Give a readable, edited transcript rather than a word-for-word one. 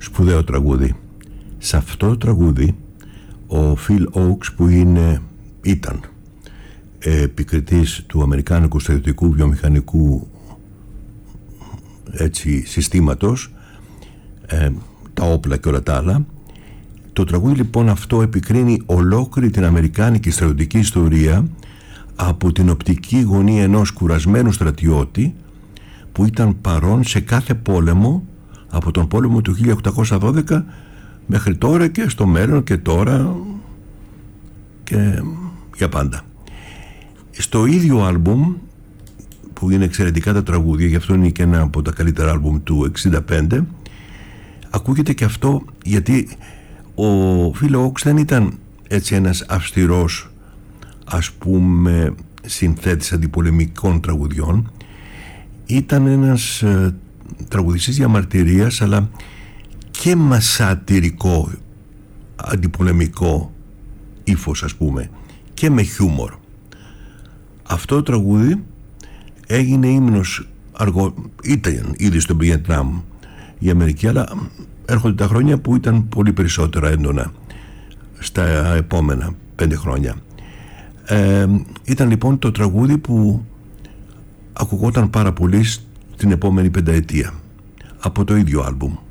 σπουδαίο τραγούδι. Σε αυτό το τραγούδι ο Phil Ochs, που ήταν επικριτής του αμερικάνικου στρατιωτικού βιομηχανικού συστήματος, τα όπλα και όλα τα άλλα, το τραγούδι λοιπόν αυτό επικρίνει ολόκληρη την αμερικάνικη στρατιωτική ιστορία από την οπτική γωνία ενός κουρασμένου στρατιώτη που ήταν παρόν σε κάθε πόλεμο από τον πόλεμο του 1812 μέχρι τώρα και στο μέλλον και τώρα και για πάντα. Στο ίδιο άλμπουμ, που είναι εξαιρετικά τα τραγούδια, γι' αυτό είναι και ένα από τα καλύτερα άλμπουμ του 65, ακούγεται και αυτό, γιατί ο Phil Ochs δεν ήταν έτσι ένας αυστηρός, ας πούμε, συνθέτης αντιπολεμικών τραγουδιών. Ήταν ένας τραγουδιστής διαμαρτυρίας, αλλά και σατυρικό αντιπολεμικό ύφος, ας πούμε, και με χιούμορ. Αυτό το τραγούδι έγινε ύμνος ήταν ήδη στο Βιετνάμ η Αμερική, αλλά έρχονται τα χρόνια που ήταν πολύ περισσότερα έντονα στα επόμενα 5 χρόνια. Ήταν λοιπόν το τραγούδι που ακουγόταν πάρα πολύ στην επόμενη πενταετία από το ίδιο άλμπουμ.